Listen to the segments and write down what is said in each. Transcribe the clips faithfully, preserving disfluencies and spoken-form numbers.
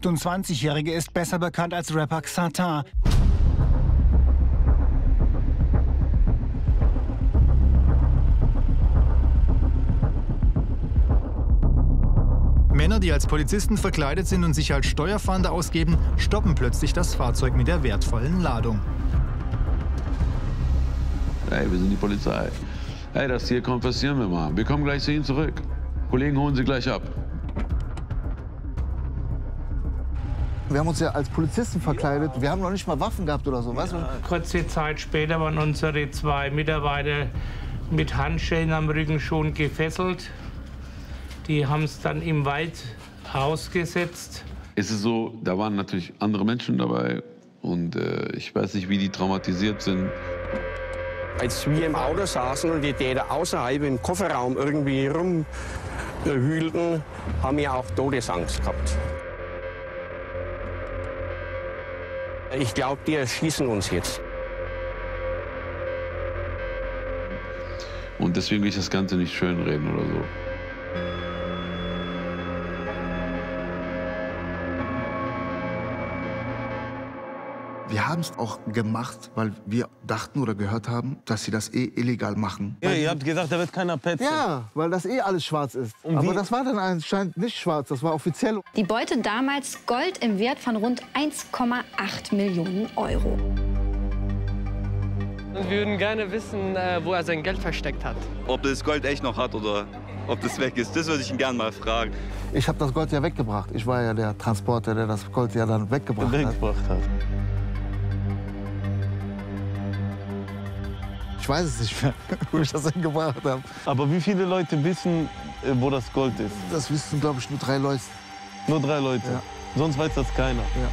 achtundzwanzigjährige ist besser bekannt als Rapper Xatar. Männer, die als Polizisten verkleidet sind und sich als Steuerfahnder ausgeben, stoppen plötzlich das Fahrzeug mit der wertvollen Ladung. Hey, wir sind die Polizei. Hey, das hier konfiszieren wir mal. Wir kommen gleich zu Ihnen zurück. Kollegen holen Sie gleich ab. Wir haben uns ja als Polizisten verkleidet. Wir haben noch nicht mal Waffen gehabt oder so. Weißt du? Ja, kurze Zeit später waren unsere zwei Mitarbeiter mit Handschellen am Rücken schon gefesselt. Die haben es dann im Wald ausgesetzt. Es ist so, da waren natürlich andere Menschen dabei. Und äh, ich weiß nicht, wie die traumatisiert sind. Als wir im Auto saßen und die Täter außerhalb im Kofferraum irgendwie rumwühlten, haben wir auch Todesangst gehabt. Ich glaube, die erschießen uns jetzt. Und deswegen will ich das Ganze nicht schönreden oder so. Wir haben es auch gemacht, weil wir dachten oder gehört haben, dass sie das eh illegal machen. Ja, ihr habt gesagt, da wird keiner petzen. Ja, weil das eh alles schwarz ist. Und Aber wie? das war dann anscheinend nicht schwarz, das war offiziell. Die Beute damals Gold im Wert von rund eins Komma acht Millionen Euro. Wir würden gerne wissen, wo er sein Geld versteckt hat. Ob das Gold echt noch hat oder ob das weg ist, das würde ich ihn gerne mal fragen. Ich habe das Gold ja weggebracht. Ich war ja der Transporter, der das Gold ja dann weggebracht, weggebracht hat. hat. Ich weiß es nicht mehr, wo ich das hingebracht habe. Aber wie viele Leute wissen, wo das Gold ist? Das wissen, glaube ich, nur drei Leute. Nur drei Leute? Ja. Sonst weiß das keiner? Ja.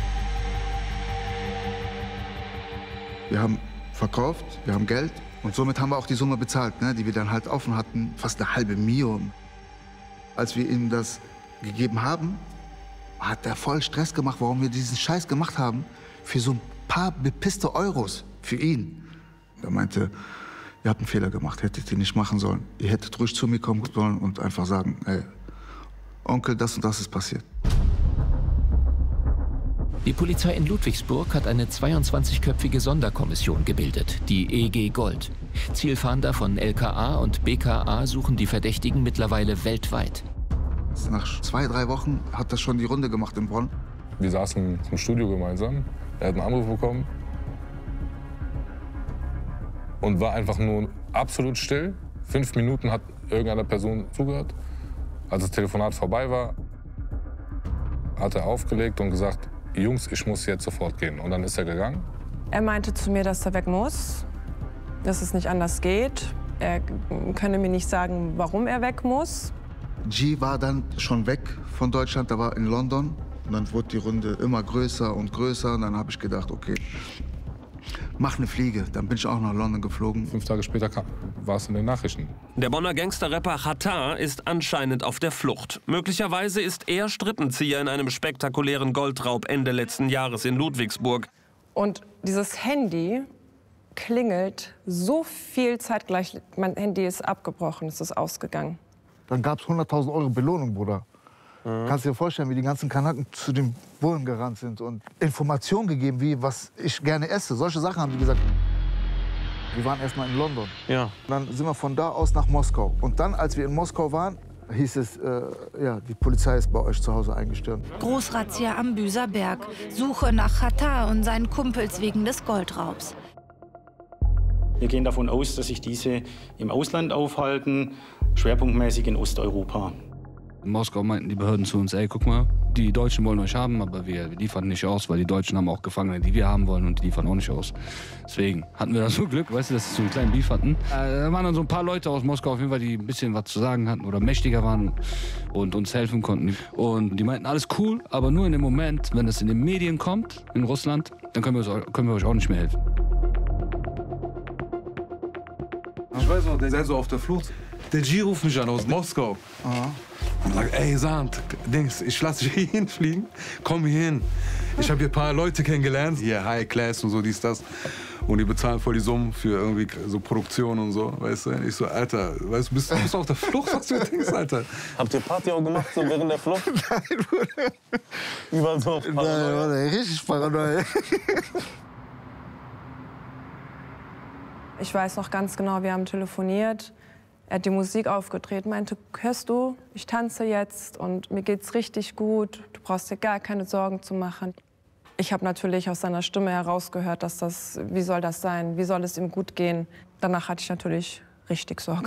Wir haben verkauft, wir haben Geld und somit haben wir auch die Summe bezahlt, ne, die wir dann halt offen hatten, fast eine halbe Million. Als wir ihm das gegeben haben, hat er voll Stress gemacht, warum wir diesen Scheiß gemacht haben, für so ein paar bepisste Euros für ihn. Er meinte, ihr habt einen Fehler gemacht, hättet ihr nicht machen sollen. Ihr hättet ruhig zu mir kommen sollen und einfach sagen, ey, Onkel, das und das ist passiert. Die Polizei in Ludwigsburg hat eine zweiundzwanzigköpfige Sonderkommission gebildet, die E G Gold. Zielfahnder von L K A und B K A suchen die Verdächtigen mittlerweile weltweit. Nach zwei, drei Wochen hat das schon die Runde gemacht in Bonn. Wir saßen im Studio gemeinsam, er hat einen Anruf bekommen und war einfach nur absolut still. Fünf Minuten hat irgendeiner Person zugehört. Als das Telefonat vorbei war, hat er aufgelegt und gesagt, Jungs, ich muss jetzt sofort gehen. Und dann ist er gegangen. Er meinte zu mir, dass er weg muss, dass es nicht anders geht. Er könne mir nicht sagen, warum er weg muss. G war dann schon weg von Deutschland, er war in London. Und dann wurde die Runde immer größer und größer. Und dann habe ich gedacht, okay, mach eine Fliege. Dann bin ich auch nach London geflogen. Fünf Tage später kam, war es in den Nachrichten. Der Bonner Gangsterrapper Xatar ist anscheinend auf der Flucht. Möglicherweise ist er Strippenzieher in einem spektakulären Goldraub Ende letzten Jahres in Ludwigsburg. Und dieses Handy klingelt so viel zeitgleich. Mein Handy ist abgebrochen, es ist ausgegangen. Dann gab es hunderttausend Euro Belohnung, Bruder. Mhm. Kannst du dir vorstellen, wie die ganzen Kanaken zu den Bullen gerannt sind und Informationen gegeben, wie was ich gerne esse. Solche Sachen haben die gesagt. Wir waren erst mal in London. Ja. Und dann sind wir von da aus nach Moskau. Und dann, als wir in Moskau waren, hieß es, äh, ja, die Polizei ist bei euch zu Hause eingestürmt. Großrazzia am Büser Berg. Suche nach Xatar und seinen Kumpels wegen des Goldraubs. Wir gehen davon aus, dass sich diese im Ausland aufhalten, schwerpunktmäßig in Osteuropa. In Moskau meinten die Behörden zu uns, ey, guck mal, die Deutschen wollen euch haben, aber wir liefern nicht aus, weil die Deutschen haben auch Gefangene, die wir haben wollen, und die liefern auch nicht aus. Deswegen hatten wir da so Glück, weißt du, dass sie so einen kleinen Beef hatten. Äh, da waren dann so ein paar Leute aus Moskau auf jeden Fall, die ein bisschen was zu sagen hatten oder mächtiger waren und uns helfen konnten. Und die meinten, alles cool, aber nur in dem Moment, wenn das in den Medien kommt, in Russland, dann können wir, uns, können wir euch auch nicht mehr helfen. Ich weiß noch, der sei so auf der Flucht. Der G ruft mich an aus Moskau. Aha. Und sagt, ey Sand, Dings, ich lasse dich hier hinfliegen, komm hier hin. Ich habe hier ein paar Leute kennengelernt, hier High Class und so, dies, das. Und die bezahlen voll die Summen für irgendwie so Produktion und so, weißt du? Ich so, Alter, weißt du, bist, bist du auf der Flucht, was du denkst, Alter? Habt ihr Party auch gemacht, so während der Flucht? Nein, Bruder. Überall so auf Paranoia? Nein, Bruder, richtig Paranoia. Ich weiß noch ganz genau, wir haben telefoniert. Er hat die Musik aufgedreht, meinte, hörst du, ich tanze jetzt und mir geht's richtig gut. Du brauchst dir gar keine Sorgen zu machen. Ich habe natürlich aus seiner Stimme herausgehört, dass das, wie soll das sein, wie soll es ihm gut gehen. Danach hatte ich natürlich richtig Sorge.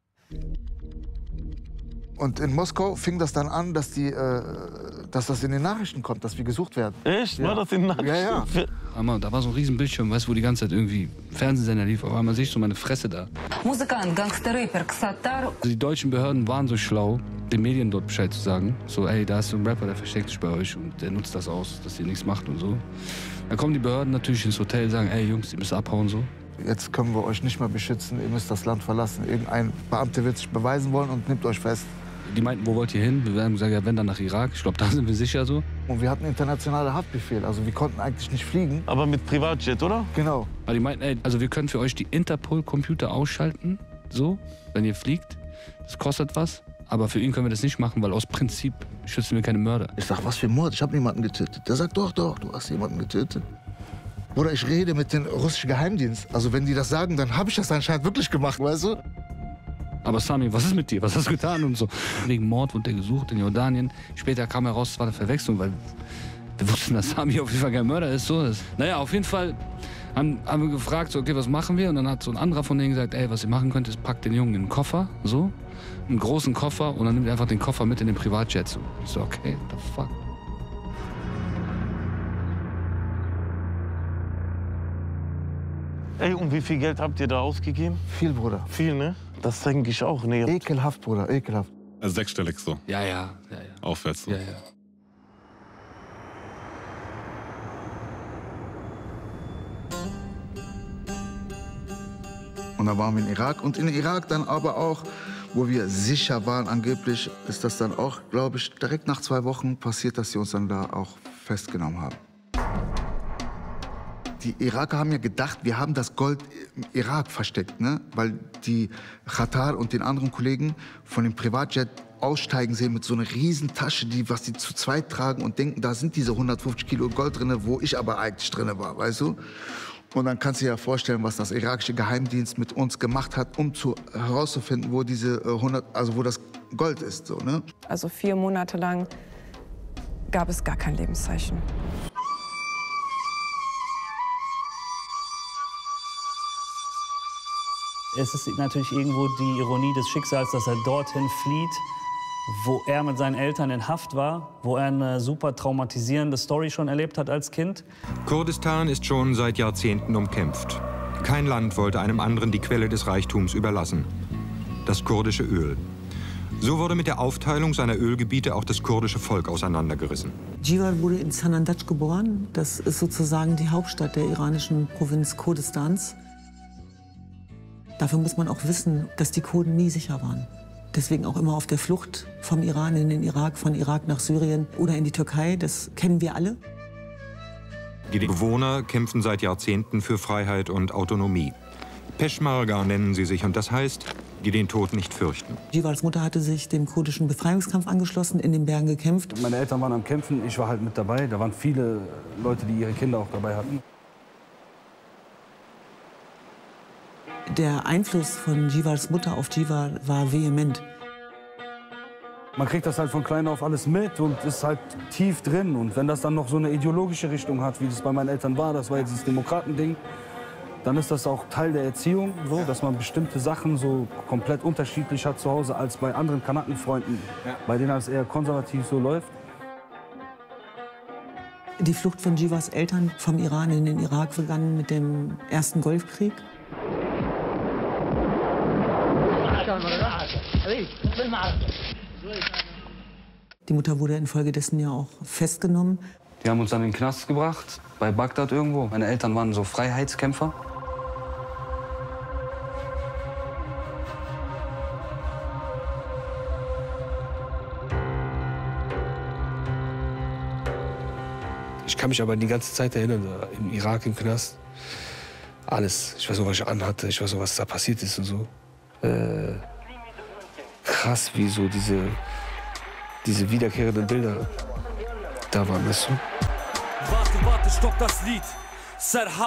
Und in Moskau fing das dann an, dass, die, äh, dass das in den Nachrichten kommt, dass wir gesucht werden. Echt? Ja. War das in den Nachrichten? Ja, ja. Einmal, da war so ein riesen Bildschirm, weißt du, wo die ganze Zeit irgendwie Fernsehsender lief. Auf einmal sehe ich so meine Fresse da. Musikant, Gangster, Rapper, Xatar. Also die deutschen Behörden waren so schlau, den Medien dort Bescheid zu sagen. So, ey, da ist so ein Rapper, der versteckt sich bei euch und der nutzt das aus, dass ihr nichts macht und so. Dann kommen die Behörden natürlich ins Hotel und sagen, ey Jungs, ihr müsst abhauen so. Jetzt können wir euch nicht mehr beschützen, ihr müsst das Land verlassen. Irgendein Beamter wird sich beweisen wollen und nimmt euch fest. Die meinten, wo wollt ihr hin? Wir haben gesagt, ja, wenn dann nach Irak. Ich glaube, da sind wir sicher so. Und wir hatten internationale Haftbefehl, also wir konnten eigentlich nicht fliegen. Aber mit Privatjet, oder? Genau. Aber die meinten, ey, also wir können für euch die Interpol-Computer ausschalten, so, wenn ihr fliegt. Das kostet was. Aber für ihn können wir das nicht machen, weil aus Prinzip schützen wir keine Mörder. Ich sag, was für Mord? Ich habe niemanden getötet. Der sagt, doch, doch, du hast jemanden getötet. Oder ich rede mit dem russischen Geheimdienst. Also wenn die das sagen, dann habe ich das anscheinend wirklich gemacht, weißt du? Aber Sami, was ist mit dir? Was hast du getan und so? Wegen Mord wurde er gesucht in Jordanien. Später kam heraus, es war eine Verwechslung, weil wir wussten, dass Sami auf jeden Fall kein Mörder ist. So. Das, naja, auf jeden Fall haben, haben wir gefragt, so, okay, was machen wir? Und dann hat so ein anderer von denen gesagt, ey, was ihr machen könnt, ist, packt den Jungen in einen Koffer, so, einen großen Koffer, und dann nimmt ihr einfach den Koffer mit in den Privatjet. So. Ich so, okay, what the fuck? Ey, und wie viel Geld habt ihr da ausgegeben? Viel, Bruder. Viel, ne? Das denke ich auch. Ne? Ekelhaft, Bruder, ekelhaft. Also sechsstellig so. Ja, ja, ja, ja. Aufwärts so. Ja, ja. Und dann waren wir in Irak. Und in Irak dann aber auch, wo wir sicher waren angeblich, ist das dann auch, glaube ich, direkt nach zwei Wochen passiert, dass sie uns dann da auch festgenommen haben. Die Iraker haben ja gedacht, wir haben das Gold im Irak versteckt, ne? Weil die Xatar und den anderen Kollegen von dem Privatjet aussteigen sehen mit so einer riesen Tasche, die, was die zu zweit tragen, und denken, da sind diese hundertfünfzig Kilo Gold drin, wo ich aber eigentlich drin war, weißt du? Und dann kannst du dir ja vorstellen, was das irakische Geheimdienst mit uns gemacht hat, um zu, herauszufinden, wo diese äh, hundert, also wo das Gold ist, so, ne? Also vier Monate lang gab es gar kein Lebenszeichen. Es ist natürlich irgendwo die Ironie des Schicksals, dass er dorthin flieht, wo er mit seinen Eltern in Haft war, wo er eine super traumatisierende Story schon erlebt hat als Kind. Kurdistan ist schon seit Jahrzehnten umkämpft. Kein Land wollte einem anderen die Quelle des Reichtums überlassen: das kurdische Öl. So wurde mit der Aufteilung seiner Ölgebiete auch das kurdische Volk auseinandergerissen. Jivar wurde in Sanandaj geboren. Das ist sozusagen die Hauptstadt der iranischen Provinz Kurdistans. Dafür muss man auch wissen, dass die Kurden nie sicher waren. Deswegen auch immer auf der Flucht vom Iran in den Irak, von Irak nach Syrien oder in die Türkei. Das kennen wir alle. Die Bewohner kämpfen seit Jahrzehnten für Freiheit und Autonomie. Peschmerga nennen sie sich, und das heißt, die den Tod nicht fürchten. Jivars Mutter hatte sich dem kurdischen Befreiungskampf angeschlossen, in den Bergen gekämpft. Meine Eltern waren am Kämpfen, ich war halt mit dabei. Da waren viele Leute, die ihre Kinder auch dabei hatten. Der Einfluss von Jivars Mutter auf Jivar war vehement. Man kriegt das halt von klein auf alles mit und ist halt tief drin. Und wenn das dann noch so eine ideologische Richtung hat, wie das bei meinen Eltern war, das war jetzt das Demokratending, dann ist das auch Teil der Erziehung, so, dass man bestimmte Sachen so komplett unterschiedlich hat zu Hause als bei anderen Kanakenfreunden, ja, bei denen das eher konservativ so läuft. Die Flucht von Jivars Eltern vom Iran in den Irak begann mit dem ersten Golfkrieg. Die Mutter wurde infolgedessen ja auch festgenommen. Die haben uns dann in den Knast gebracht, bei Bagdad irgendwo. Meine Eltern waren so Freiheitskämpfer. Ich kann mich aber die ganze Zeit erinnern, im Irak, im Knast. Alles. Ich weiß noch, was ich anhatte, ich weiß noch, was da passiert ist und so. Äh, krass, wie so diese, diese wiederkehrenden Bilder da waren, weißt du? Warte, warte, stopp das Lied. Serhat